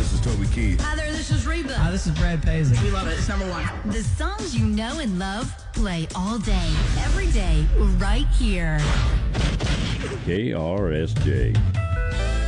this is Toby Keith. Hi there, this is Reba. Hi, this is Brad Paisley. We love it. It's number one. The songs you know and love play all day, every day, right here. KRSJ.